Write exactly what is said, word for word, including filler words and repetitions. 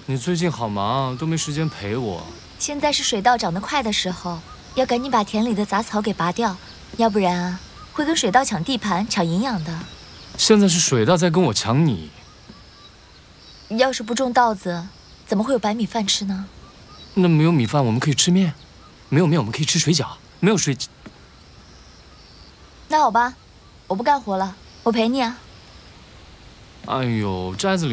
你最近好忙，都没时间陪我。 现在是水稻长得快的时候，要赶紧把田里的杂草给拔掉，要不然啊，会跟水稻抢地盘、抢营养的。 现在是水稻在跟我抢你。 要是不种稻子，怎么会有白米饭吃呢？ 那没有米饭，我们可以吃面；没有面，我们可以吃水饺；没有水， 那好吧，我不干活了，我陪你啊。 哎呦，寨子里。